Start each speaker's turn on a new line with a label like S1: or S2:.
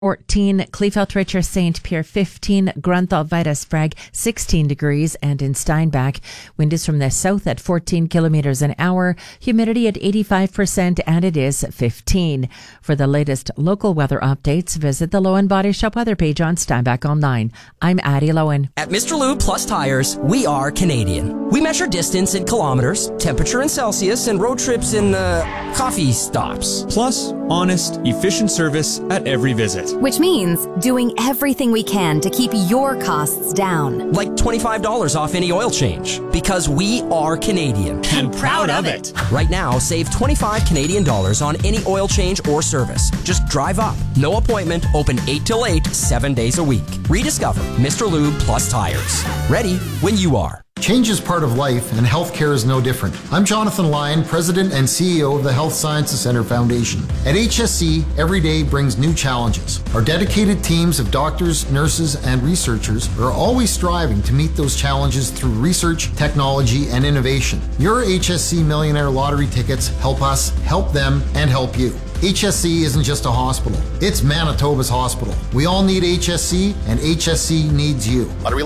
S1: 14, Kleefeld Richer St. Pierre 15, Grunthal Vita Sprague 16 degrees, and in Steinbach, wind is from the south at 14 kilometers an hour, humidity at 85%, and it is 15. For the latest local weather updates, visit the Lowen Body Shop weather page on Steinbach Online. I'm Addie Lowen.
S2: At Mr. Lube Plus Tires, we are Canadian. We measure distance in kilometers, temperature in Celsius, and road trips in coffee stops.
S3: Plus, honest, efficient service at every visit.
S4: Which means doing everything we can to keep your costs down.
S2: Like $25 off any oil change. Because we are Canadian.
S3: And proud of it.
S2: Right now, save 25 Canadian dollars on any oil change or service. Just drive up. No appointment. Open 8 till 8, 7 days a week. Rediscover Mr. Lube Plus Tires. Ready when you are.
S5: Change is part of life, and healthcare is no different. I'm Jonathan Lyon, President and CEO of the Health Sciences Centre Foundation. At HSC, every day brings new challenges. Our dedicated teams of doctors, nurses, and researchers are always striving to meet those challenges through research, technology, and innovation. Your HSC Millionaire Lottery tickets help us, help them, and help you. HSC isn't just a hospital. It's Manitoba's hospital. We all need HSC, and HSC needs you.